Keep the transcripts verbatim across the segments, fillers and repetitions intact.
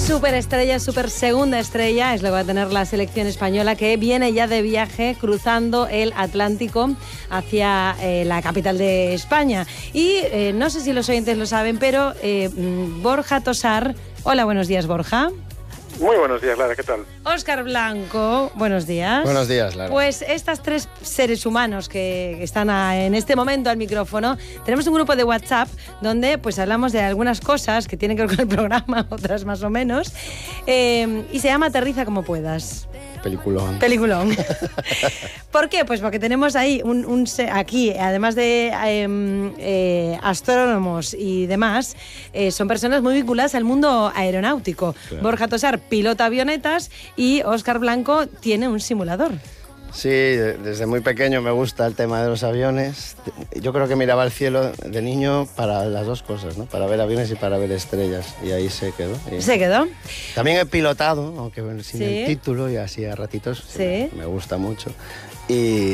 Superestrella, super segunda estrella es lo que va a tener la selección española, que viene ya de viaje cruzando el Atlántico hacia eh, la capital de España. Y eh, no sé si los oyentes lo saben, pero eh, Borja Tosar... Hola, buenos días, Borja. Muy buenos días, Lara, ¿qué tal? Óscar Blanco, buenos días. Buenos días, Lara. Pues estas tres seres humanos que están a, en este momento al micrófono, tenemos un grupo de WhatsApp donde pues hablamos de algunas cosas que tienen que ver con el programa, otras más o menos, eh, y se llama Aterriza como puedas. Peliculón. Peliculón. ¿Por qué? Pues porque tenemos ahí un, un aquí, además de eh, eh, astrónomos y demás, eh, son personas muy vinculadas al mundo aeronáutico. Claro. Borja Tosar pilota avionetas y Óscar Blanco tiene un simulador. Sí, desde muy pequeño me gusta el tema de los aviones. Yo creo que miraba al cielo de niño para las dos cosas, ¿no? Para ver aviones y para ver estrellas. Y ahí se quedó. Y ¿Se quedó? También he pilotado, aunque sin ¿Sí? el título y así a ratitos. ¿Sí? Me, me gusta mucho. Y,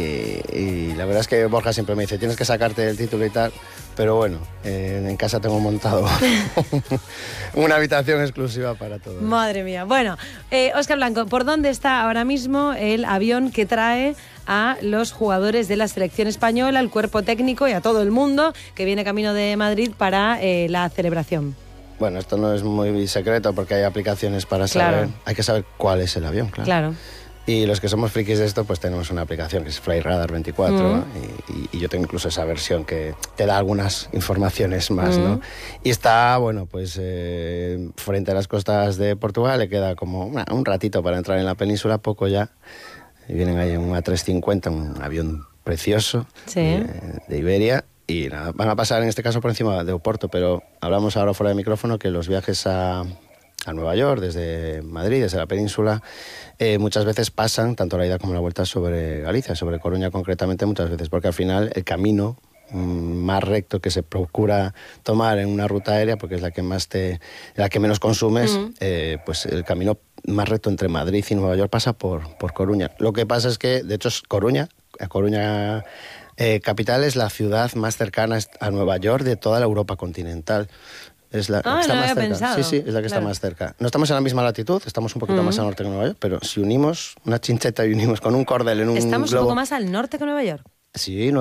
y la verdad es que Borja siempre me dice, tienes que sacarte el título y tal. Pero bueno, eh, en casa tengo montado una habitación exclusiva para todo. Madre mía. Bueno, eh, Óscar Blanco, ¿por dónde está ahora mismo el avión que trae a los jugadores de la selección española, al cuerpo técnico y a todo el mundo que viene camino de Madrid para eh, la celebración? Bueno, esto no es muy secreto porque hay aplicaciones para saber. Claro. Hay que saber cuál es el avión, claro. Claro. Y los que somos frikis de esto, pues tenemos una aplicación que es Flightradar veinticuatro, mm. y, y yo tengo incluso esa versión que te da algunas informaciones más, mm. ¿no? Y está, bueno, pues eh, frente a las costas de Portugal, le queda como una, un ratito para entrar en la península, poco ya. Y vienen ahí en un A trescientos cincuenta, un avión precioso, sí. de, de Iberia, y nada, van a pasar en este caso por encima de Oporto, pero hablamos ahora fuera de micrófono que los viajes a... a Nueva York, desde Madrid, desde la península, eh, muchas veces pasan, tanto la ida como la vuelta, sobre Galicia, sobre Coruña concretamente, muchas veces, porque al final el camino mmm, más recto que se procura tomar en una ruta aérea, porque es la que más te, la que menos consumes, mm. eh, pues el camino más recto entre Madrid y Nueva York pasa por, por Coruña. Lo que pasa es que, de hecho, es Coruña, Coruña eh, capital es la ciudad más cercana a Nueva York de toda la Europa continental. Es la, ah, la que está no más había cerca. Pensado. Sí, sí, es la que claro. está más cerca. No estamos en la misma latitud, estamos un poquito mm. más al norte que Nueva York, pero si unimos una chincheta y unimos con un cordel en un ¿Estamos globo... un poco más al norte que Nueva York? Sí,